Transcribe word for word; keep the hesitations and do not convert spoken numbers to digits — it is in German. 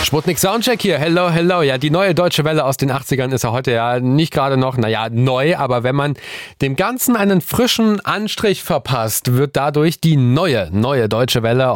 Sputnik Soundcheck hier, hello, hello. Ja, die neue Deutsche Welle aus den achtzigern ist ja heute ja nicht gerade noch, naja, neu, aber wenn man dem Ganzen einen frischen Anstrich verpasst, wird dadurch die neue, neue Deutsche Welle